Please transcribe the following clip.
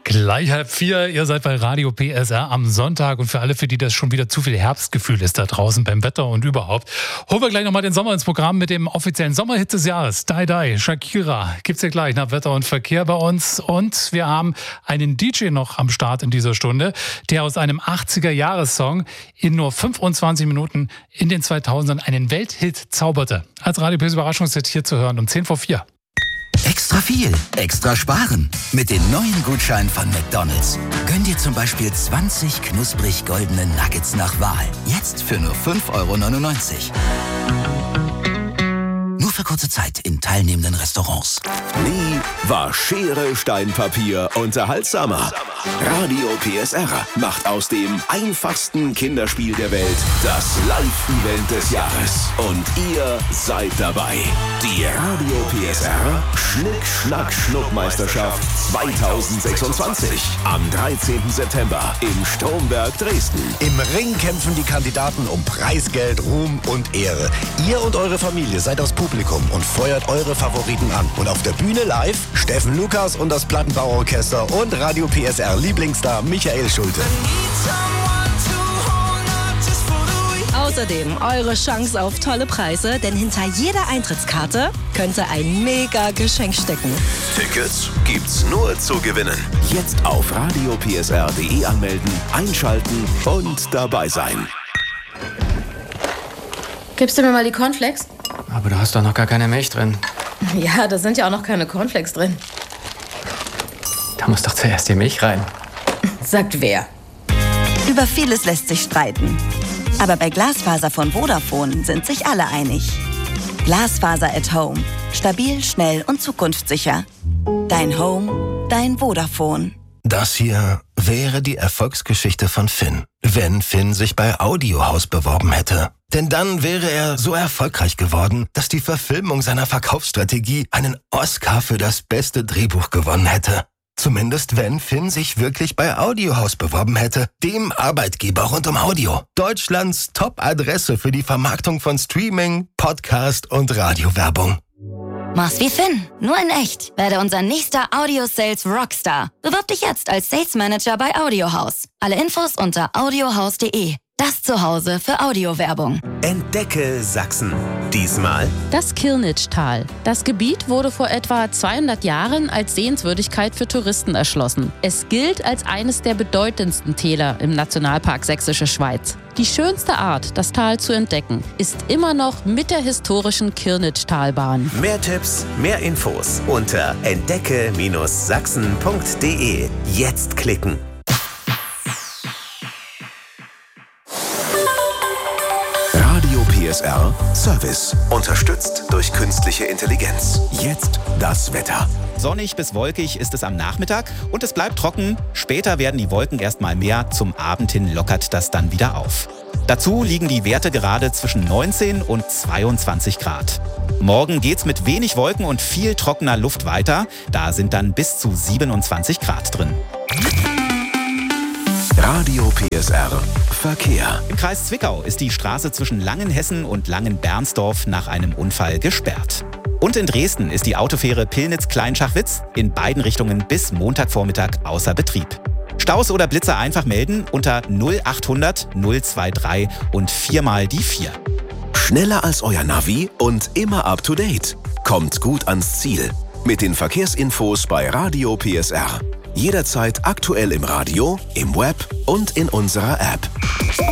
Gleich 3:30, ihr seid bei Radio PSR am Sonntag und für alle, für die das schon wieder zu viel Herbstgefühl ist da draußen beim Wetter und überhaupt, holen wir gleich nochmal den Sommer ins Programm mit dem offiziellen Sommerhit des Jahres. Die Die, Shakira, gibt's ja gleich nach Wetter und Verkehr bei uns und wir haben einen DJ noch am Start in dieser Stunde, der aus einem 80er-Jahres-Song in nur 25 Minuten in den 2000ern einen Welthit zauberte. Als Radio PSR Überraschungshit hier zu hören um 4:10. Extra viel, extra sparen. Mit den neuen Gutscheinen von McDonald's. Gönn dir zum Beispiel 20 knusprig goldene Nuggets nach Wahl. Jetzt für nur 5,99 €. Nur für kurze Zeit in teilnehmenden Restaurants. Nie war Schere, Stein, Papier unterhaltsamer. Radio PSR macht aus dem einfachsten Kinderspiel der Welt das Live-Event des Jahres. Und ihr seid dabei. Die Radio PSR Schnick-Schnack-Schnuck-Meisterschaft 2026. Am 13. September im Stromberg Dresden. Im Ring kämpfen die Kandidaten um Preisgeld, Ruhm und Ehre. Ihr und eure Familie seid das Publikum und feuert eure Favoriten an. Und auf der Bühne live Steffen Lukas und das Plattenbauorchester und Radio PSR Lieblingsstar Michael Schulte. Außerdem eure Chance auf tolle Preise, denn hinter jeder Eintrittskarte könnte ein mega Geschenk stecken. Tickets gibt's nur zu gewinnen. Jetzt auf radiopsr.de anmelden, einschalten und dabei sein. Gibst du mir mal die Cornflakes? Aber du hast doch noch gar keine Milch drin. Ja, da sind ja auch noch keine Cornflakes drin. Da muss doch zuerst die Milch rein. Sagt wer? Über vieles lässt sich streiten. Aber bei Glasfaser von Vodafone sind sich alle einig. Glasfaser at Home. Stabil, schnell und zukunftssicher. Dein Home, dein Vodafone. Das hier wäre die Erfolgsgeschichte von Finn, wenn Finn sich bei Audiohaus beworben hätte. Denn dann wäre er so erfolgreich geworden, dass die Verfilmung seiner Verkaufsstrategie einen Oscar für das beste Drehbuch gewonnen hätte. Zumindest wenn Finn sich wirklich bei Audiohaus beworben hätte, dem Arbeitgeber rund um Audio. Deutschlands Top-Adresse für die Vermarktung von Streaming, Podcast und Radiowerbung. Mach's wie Finn, nur in echt. Werde unser nächster Audio-Sales Rockstar. Bewirb dich jetzt als Sales Manager bei Audiohaus. Alle Infos unter audiohaus.de. Das Zuhause für Audiowerbung. Entdecke Sachsen. Diesmal das Kirnitschtal. Das Gebiet wurde vor etwa 200 Jahren als Sehenswürdigkeit für Touristen erschlossen. Es gilt als eines der bedeutendsten Täler im Nationalpark Sächsische Schweiz. Die schönste Art, das Tal zu entdecken, ist immer noch mit der historischen Kirnitschtalbahn. Mehr Tipps, mehr Infos unter entdecke-sachsen.de. Jetzt klicken. Radio PSR Service. Unterstützt durch künstliche Intelligenz. Jetzt das Wetter. Sonnig bis wolkig ist es am Nachmittag und es bleibt trocken. Später werden die Wolken erstmal mehr. Zum Abend hin lockert das dann wieder auf. Dazu liegen die Werte gerade zwischen 19 und 22 Grad. Morgen geht's mit wenig Wolken und viel trockener Luft weiter. Da sind dann bis zu 27 Grad drin. Radio PSR Verkehr. Im Kreis Zwickau ist die Straße zwischen Langenhessen und Langenbernsdorf nach einem Unfall gesperrt. Und in Dresden ist die Autofähre Pillnitz-Kleinschachwitz in beiden Richtungen bis Montagvormittag außer Betrieb. Staus oder Blitzer einfach melden unter 0800 023 und 4 die 4. Schneller als euer Navi und immer up to date. Kommt gut ans Ziel. Mit den Verkehrsinfos bei Radio PSR. Jederzeit aktuell im Radio, im Web und in unserer App.